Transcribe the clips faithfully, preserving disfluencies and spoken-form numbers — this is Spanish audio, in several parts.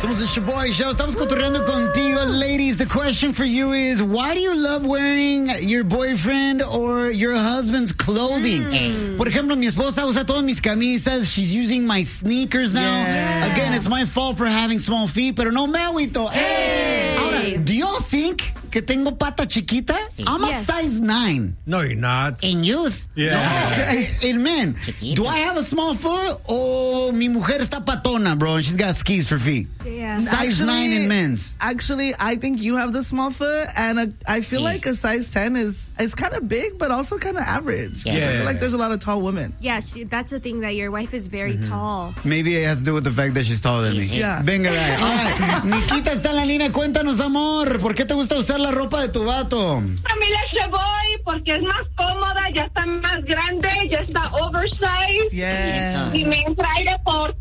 Somos the Shaboy Show. Estamos cotorreando contigo, ladies. The question for you is, why do you love wearing your boyfriend or your husband's clothing? Mm. Por ejemplo, mi esposa usa todas mis camisas. She's using my sneakers now. Yeah. Again, it's my fault for having small feet, pero no me agüito. Hey. Ahora, do y'all think que tengo pata chiquita? Sí. I'm yes. a size nine. No, you're not. In youth? Yeah. No. In men. Chiquita. Do I have a small foot? O mi mujer está patona, bro, and she's got skis for feet? Yeah. Size actually, nine in men's. Actually, I think you have the small foot, and a, I feel sí. like a size ten is is kind of big, but also kind of average. Yeah. I feel like there's a lot of tall women. Yeah, she, that's the thing, that your wife is very mm-hmm. tall. Maybe it has to do with the fact that she's taller than me. Yeah. Venga, right. All right. Nikita está en la línea. Cuéntanos, amor, ¿por qué te gusta usar la ropa de tu vato? Familia Shaboy, porque es más cómoda, ya está más grande, ya está oversized. Yeah. Y me entra aire por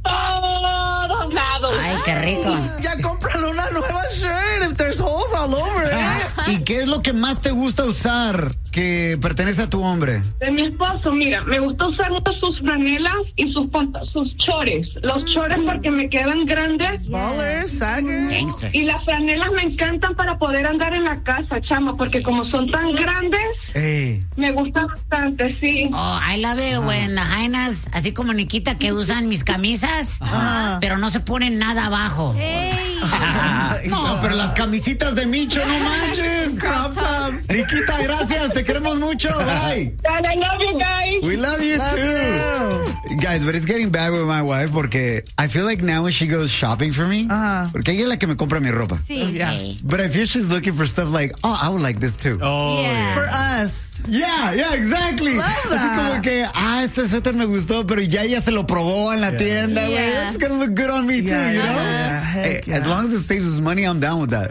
todos lados. Ay, qué rico. Ya cómprale una nueva shirt if there's holes all over it. ¿Y qué es lo que más te gusta usar que pertenece a tu hombre? De mi esposo, mira, me gusta usar mucho sus franelas y sus sus chores. Los chores porque me quedan grandes. Ballers, saggers. Y las franelas me encantan para poder andar en la casa, chama, porque como son tan grandes, hey. me gusta bastante, sí. Oh, I love it when the jainas, así como Nikita, que usan mis camisas, uh-huh. pero no se ponen nada abajo. Hey. No, pero las camisitas de Micho, no manches. Crop tops. Nikita, gracias, te queremos mucho. Bye. And I love you guys. We love you love too. You. Guys, but it's getting bad with my wife porque I feel like now when she goes shopping for me, uh-huh. porque ella es la que me compra mi ropa. Sí. Yeah. But I feel she's looking for stuff like, oh, I would like this too. Oh, yeah. For us. Yeah, yeah, exactly. Así como que, ah, este suéter me gustó, pero ya ella se lo probó en la yeah. tienda, güey. Yeah. It's gonna look good on me yeah, too, you yeah, know? Yeah, hey, yeah. As long as it saves us money, I'm down with that.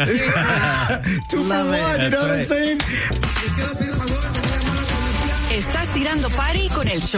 Two Love for it. one, you know That's what right. I'm saying? Estás tirando party con el show